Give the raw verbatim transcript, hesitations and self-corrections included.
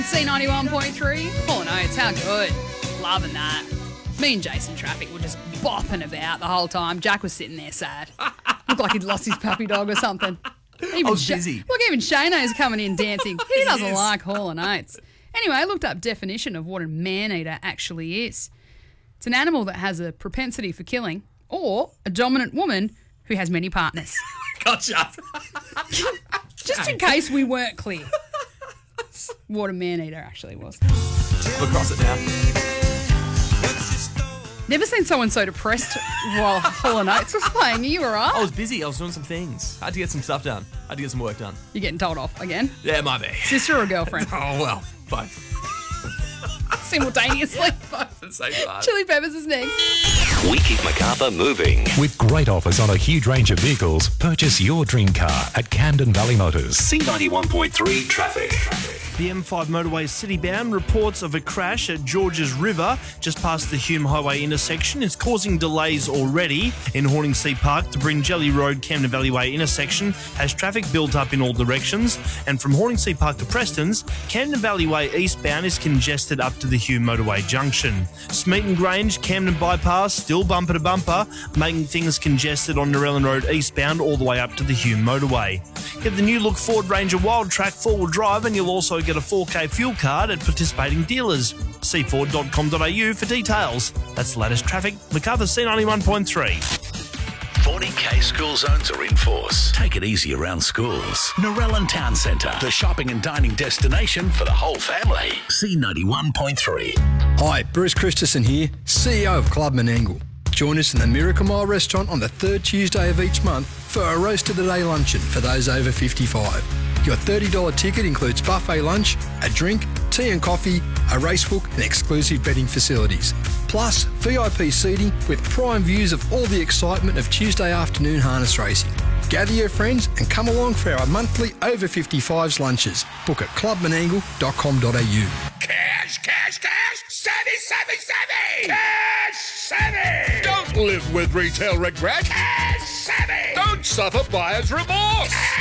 C ninety-one point three. Oh no, it's how good. Loving that. Me and Jason Traffic were just bopping about the whole time. Jack was sitting there sad. Looked like he'd lost his puppy dog or something. Even I was Sha- busy. Look, even Shano's coming in dancing. He He doesn't is. like Hall and Oates. Anyway, I looked up definition of what a man-eater actually is. It's an animal that has a propensity for killing, or a dominant woman who has many partners. Gotcha. Just in case we weren't clear what a man-eater actually was. We're across it now. Never seen someone so depressed while Hall and Oates was playing. Are you all right? I was busy. I was doing some things. I had to get some stuff done. I had to get some work done. You're getting told off again? Yeah, it might be. Sister or girlfriend? Oh, well, both. Simultaneously. Both at the same time. Chili Peppers is next. We keep Macarthur moving. With great offers on a huge range of vehicles, purchase your dream car at Camden Valley Motors. C ninety-one point three traffic. The M five motorway citybound reports of a crash at Georges River just past the Hume Highway intersection. It's causing delays already. In Horningsea Park, the Bringelly Road Camden Valley Way intersection has traffic built up in all directions. And from Horningsea Park to Preston's, Camden Valley Way eastbound is congested up to the Hume Motorway junction. Smeaton Grange, Camden Bypass, still bumper to bumper, making things congested on Narellan Road eastbound all the way up to the Hume Motorway. Get the new look Ford Ranger Wild Track four-wheel drive and you'll also get a four K fuel card at participating dealers. c ford dot com dot a u for details. That's the latest traffic. Macarthur C ninety-one point three. forty K school zones are in force. Take it easy around schools. Narellan Town Centre, the shopping and dining destination for the whole family. C ninety-one point three. Hi, Bruce Christensen here, C E O of Club Menangle. Join us in the Miracle Mile restaurant on the third Tuesday of each month for a roast of the day luncheon for those over fifty-five. Your thirty dollars ticket includes buffet lunch, a drink, tea and coffee, a racebook and exclusive betting facilities. Plus, V I P seating with prime views of all the excitement of Tuesday afternoon harness racing. Gather your friends and come along for our monthly over fifty-fives lunches. Book at club menangle dot com dot a u. Cash, cash, cash! Savvy, savvy, savvy! Cash savvy! Don't live with retail regret. Cash savvy! Don't suffer buyer's remorse.